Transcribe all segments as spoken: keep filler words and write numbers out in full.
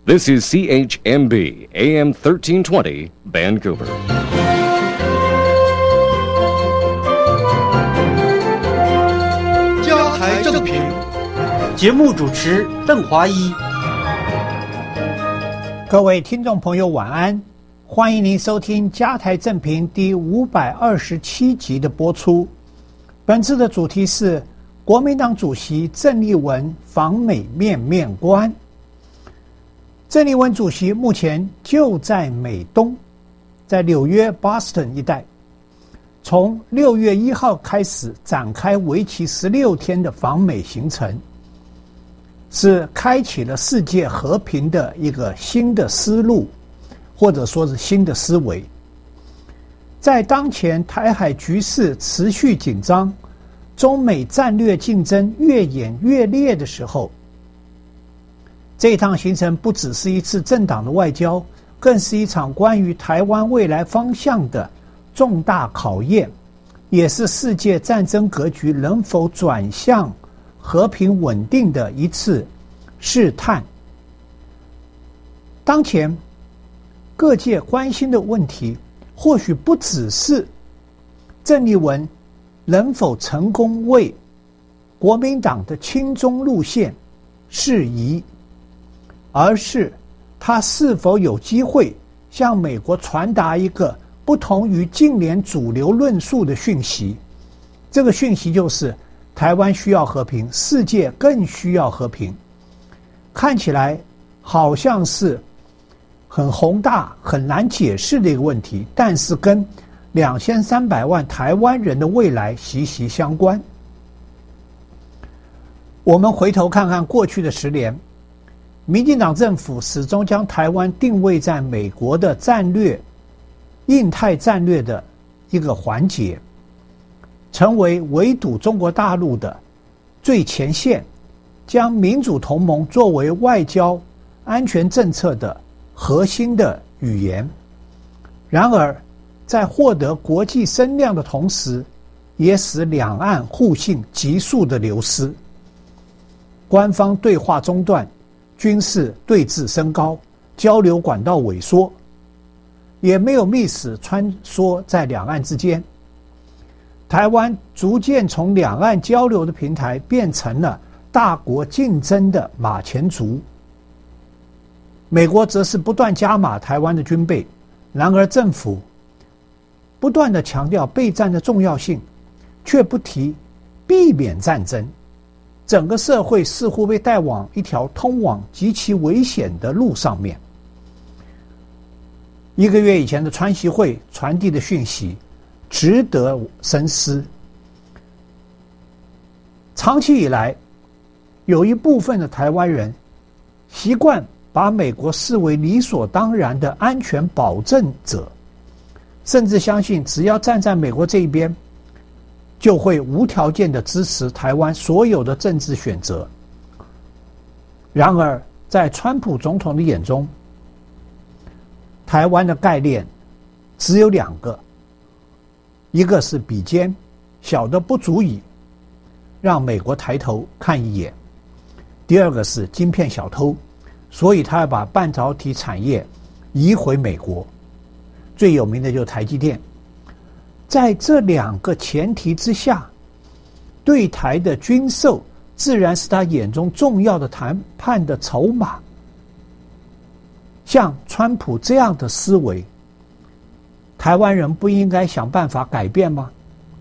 This is C H M B, A M thirteen twenty, Vancouver. 加台正评， 节目主持邓华一。 各位听众朋友晚安，欢迎您收听加台正评第五百二十七集的播出。本次的主题是国民党主席郑丽文访美面面观。郑丽文主席目前就在美东，在纽约 Boston 一带，从六月一号开始展开为期十六天的访美行程，是开启了世界和平的一个新的思路，或者说是新的思维。在当前台海局势持续紧张，中美战略竞争越演越烈的时候，这一趟行程不只是一次政党的外交，更是一场关于台湾未来方向的重大考验，也是世界战争格局能否转向和平稳定的一次试探。当前各界关心的问题，或许不只是郑丽文能否成功为国民党的亲中路线释疑，而是他是否有机会向美国传达一个不同于近年主流论述的讯息。这个讯息就是台湾需要和平，世界更需要和平。看起来好像是很宏大很难解释的一个问题，但是跟两千三百万台湾人的未来息息相关。我们回头看看过去的十年，民进党政府始终将台湾定位在美国的战略印太战略的一个环节，成为围堵中国大陆的最前线，将民主同盟作为外交安全政策的核心的语言。然而在获得国际声量的同时，也使两岸互信急速的流失，官方对话中断，军事对峙升高，交流管道萎缩，也没有密使穿梭在两岸之间。台湾逐渐从两岸交流的平台变成了大国竞争的马前卒。美国则是不断加码台湾的军备，然而政府不断地强调备战的重要性，却不提避免战争。整个社会似乎被带往一条通往极其危险的路上面。一个月以前的川习会传递的讯息值得深思。长期以来，有一部分的台湾人习惯把美国视为理所当然的安全保证者，甚至相信只要站在美国这一边，就会无条件的支持台湾所有的政治选择。然而在川普总统的眼中，台湾的概念只有两个，一个是比肩，小的不足以让美国抬头看一眼；第二个是晶片小偷，所以他要把半导体产业移回美国。最有名的就是台积电。在这两个前提之下，对台的军售自然是他眼中重要的谈判的筹码。像川普这样的思维，台湾人不应该想办法改变吗？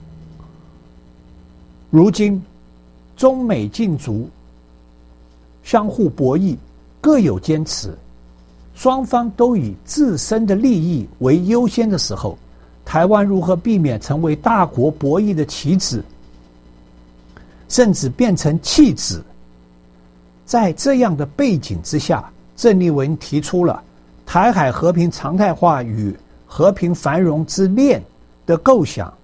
如今中美竞逐，相互博弈，各有坚持，双方都以自身的利益为优先的时候，台湾如何避免成为大国博弈的棋子，甚至变成弃子？在这样的背景之下，郑丽文提出了台海和平常态化与和平繁荣之链的构想。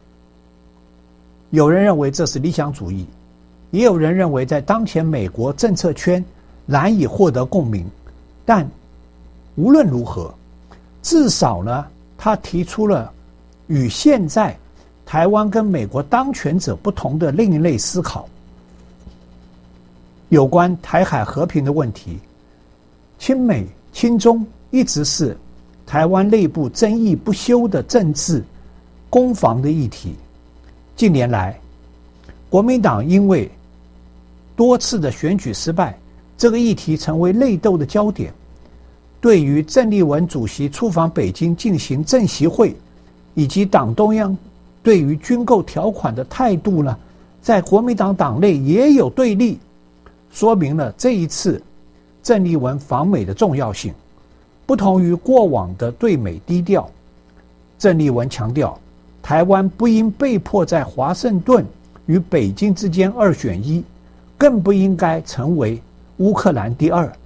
有人认为这是理想主义，也有人认为在当前美国政策圈难以获得共鸣。但无论如何，至少呢，他提出了与现在台湾跟美国当权者不同的另一类思考。有关台海和平的问题， 亲美亲中一直是台湾内部争议不休的政治攻防的议题。近年来，国民党因为多次的选举失败，这个议题成为内斗的焦点。对于郑丽文主席出访北京进行政协会，以及党中央对于军购条款的态度呢，在国民党党内也有对立，说明了这一次郑丽文访美的重要性。不同于过往的对美低调，郑丽文强调，台湾不应被迫在华盛顿与北京之间二选一，更不应该成为乌克兰第二。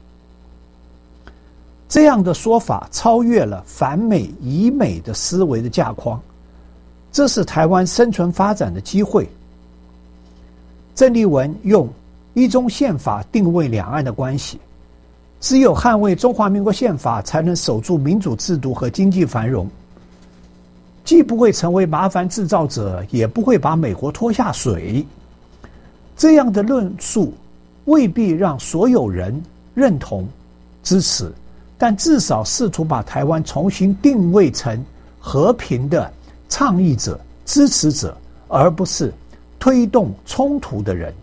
这样的说法超越了反美以美的思维的架框，这是台湾生存发展的机会。郑丽文用一中宪法定位两岸的关系，只有捍卫中华民国宪法，才能守住民主制度和经济繁荣，既不会成为麻烦制造者，也不会把美国拖下水。这样的论述未必让所有人认同支持，但至少试图把台湾重新定位成和平的倡议者、支持者，而不是推动冲突的人。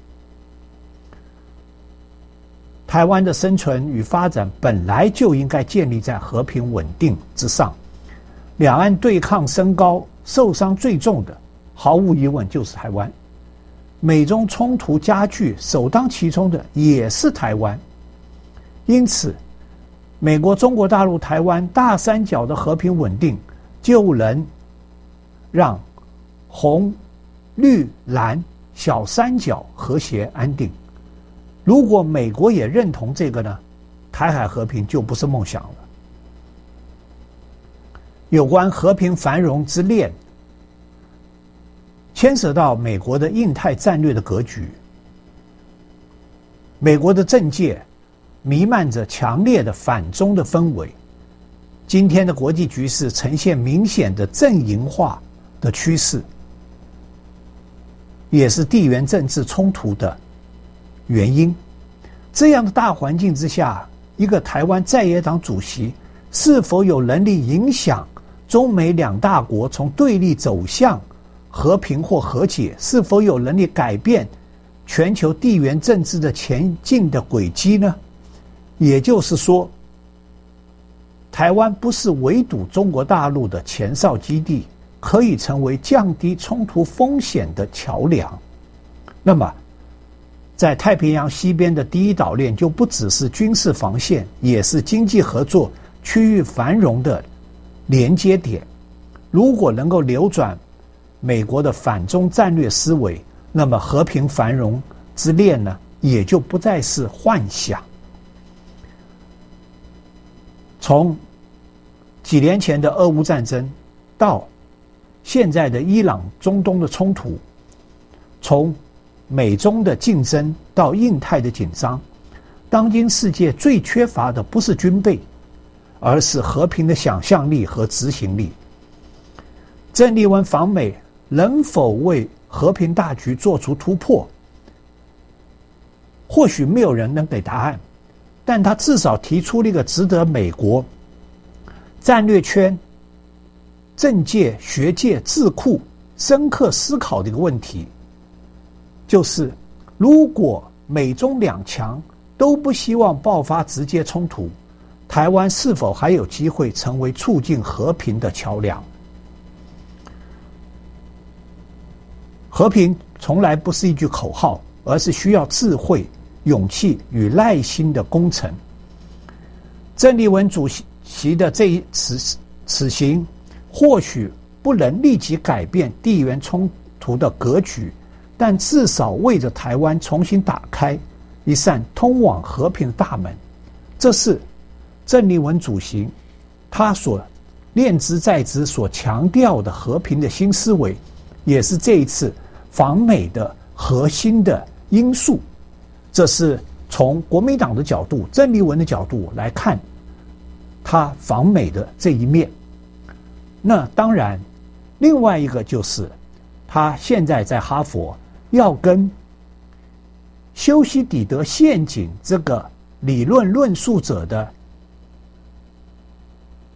台湾的生存与发展本来就应该建立在和平稳定之上，两岸对抗升高，受伤最重的毫无疑问就是台湾。美中冲突加剧，首当其冲的也是台湾。因此美国、中国大陆、台湾大三角的和平稳定，就能让红、绿、蓝小三角和谐安定。如果美国也认同这个呢，台海和平就不是梦想了。有关和平繁荣之恋，牵涉到美国的印太战略的格局。美国的政界弥漫着强烈的反中的氛围，今天的国际局势呈现明显的阵营化的趋势，也是地缘政治冲突的原因。这样的大环境之下，一个台湾在野党主席是否有能力影响中美两大国从对立走向和平或和解，是否有能力改变全球地缘政治的前进的轨迹呢？也就是说，台湾不是围堵中国大陆的前哨基地，可以成为降低冲突风险的桥梁。那么在太平洋西边的第一岛链就不只是军事防线，也是经济合作、区域繁荣的连接点。如果能够扭转美国的反中战略思维，那么和平繁荣之恋呢，也就不再是幻想。从几年前的俄乌战争到现在的伊朗中东的冲突，从美中的竞争到印太的紧张，当今世界最缺乏的不是军备，而是和平的想象力和执行力。郑丽文访美能否为和平大局做出突破，或许没有人能给答案，但他至少提出了一个值得美国战略圈、政界、学界、智库深刻思考的一个问题，就是如果美中两强都不希望爆发直接冲突，台湾是否还有机会成为促进和平的桥梁？和平从来不是一句口号，而是需要智慧、勇气与耐心的工程。郑丽文主席的这一此此行或许不能立即改变地缘冲突的格局，但至少为着台湾重新打开一扇通往和平的大门。这是郑丽文主席他所念之在之所强调的和平的新思维，也是这一次访美的核心的因素。这是从国民党的角度、郑丽文的角度来看他访美的这一面。那当然另外一个就是他现在在哈佛要跟修昔底德陷阱这个理论论述者的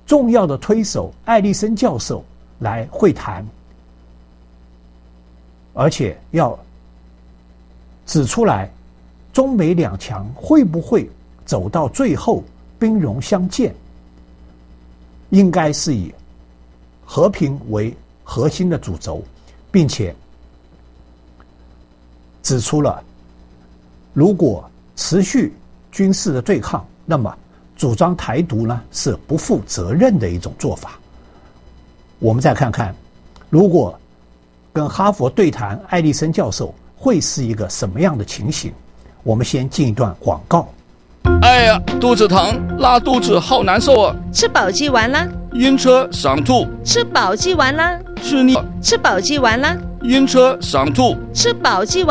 重要的推手艾利森教授来会谈，而且要指出来中美两强会不会走到最后兵戎相见，应该是以和平为核心的主轴，并且指出了如果持续军事的对抗，那么主张台独呢是不负责任的一种做法。我们再看看，如果跟哈佛对谈艾利森教授会是一个什么样的情形？我们先进一段广告。 哎呀，肚子疼，拉肚子好难受啊！ 吃保济丸啦， 晕车想吐， 吃保济丸啦， 吃腻， 吃保济丸啦， 晕车想吐， 吃保济丸。